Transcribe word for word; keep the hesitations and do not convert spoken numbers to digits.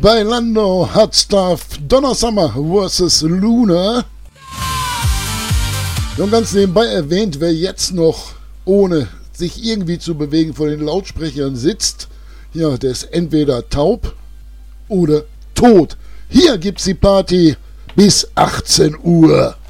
Bailando Hot Stuff, Donna Summer versus Luna. Und ganz nebenbei erwähnt, wer jetzt noch ohne sich irgendwie zu bewegen vor den Lautsprechern sitzt, ja, der ist entweder taub oder tot. Hier gibt's die Party bis achtzehn Uhr.